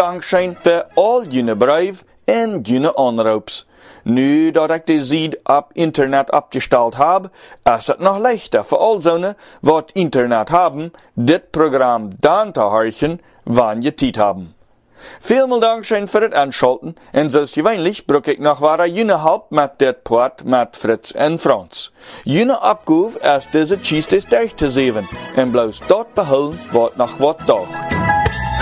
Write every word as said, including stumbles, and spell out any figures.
Dankeschön für all jene Briefe en jene Anrufs. Nu dat ik de Seed op internet abgestellt habe, is het nog leichter voor all zonen wat internet haben, dit Programm dan te horchen, wann je tijd haben. Vielmal Dankeschön für das Anschalten, en zoals gewöhnlich bruk ik nog waar jene halb met dit poort met Fritz en Franz. Jene Abgabe is deze Cheestes durch te zeven, en bloos dort behouden wat nog wat dag.